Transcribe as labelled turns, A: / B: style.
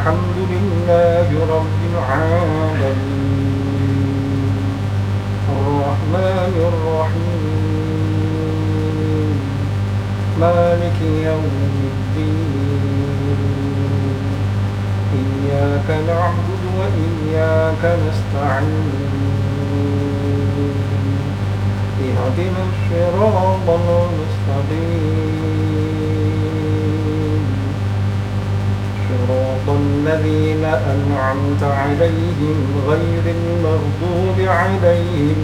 A: الحمد لله رب العالمين الرحمن الرحيم مالك يوم الدين إياك نعبد وإياك نستعين اهدنا الصراط المستقيم صراط الذين أنعمت عليهم غير المغضوب عليهم